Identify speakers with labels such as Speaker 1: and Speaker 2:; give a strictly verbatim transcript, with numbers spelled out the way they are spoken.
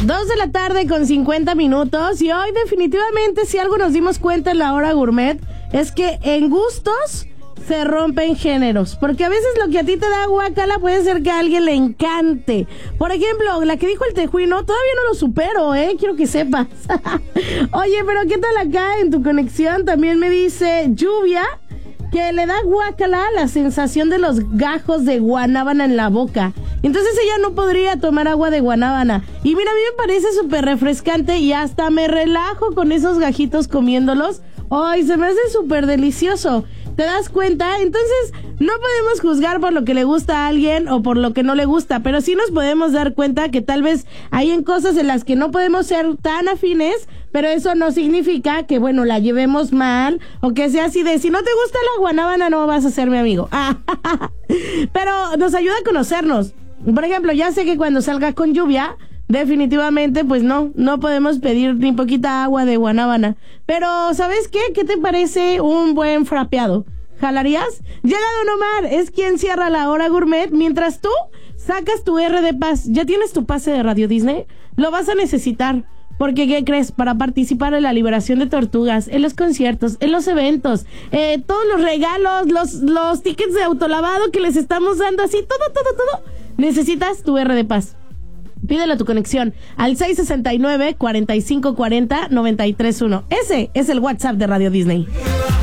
Speaker 1: Dos de la tarde con cincuenta minutos y hoy definitivamente si algo nos dimos cuenta en la hora gourmet es que en gustos se rompen géneros, porque a veces lo que a ti te da guácala puede ser que a alguien le encante. Por ejemplo, la que dijo el tejuino, todavía no lo supero, eh, quiero que sepas. Oye, pero ¿qué tal acá en tu conexión? También me dice Lluvia que le da guácala la sensación de los gajos de guanábana en la boca. Entonces ella no podría tomar agua de guanábana. Y mira, a mí me parece súper refrescante y hasta me relajo con esos gajitos comiéndolos. ¡Ay, se me hace súper delicioso! ¿Te das cuenta? Entonces, no podemos juzgar por lo que le gusta a alguien o por lo que no le gusta, pero sí nos podemos dar cuenta que tal vez hay en cosas en las que no podemos ser tan afines, pero eso no significa que, bueno, la llevemos mal o que sea así de, si no te gusta la guanábana no vas a ser mi amigo. Pero nos ayuda a conocernos. Por ejemplo, ya sé que cuando salga con Lluvia, definitivamente, pues no, no podemos pedir ni poquita agua de guanábana. Pero, ¿sabes qué? ¿Qué te parece un buen frapeado? ¿Jalarías? Llega Don Omar, es quien cierra la hora gourmet, mientras tú sacas tu R de Paz. ¿Ya tienes tu pase de Radio Disney? Lo vas a necesitar. Porque, ¿qué crees? Para participar en la liberación de tortugas, en los conciertos, en los eventos, eh, todos los regalos, los, los tickets de autolavado que les estamos dando, así, todo, todo, todo, necesitas tu R de Paz. Pídele a tu conexión al seis sesenta y nueve, cuarenta y cinco cuarenta, noventa y tres uno. Ese es el WhatsApp de Radio Disney.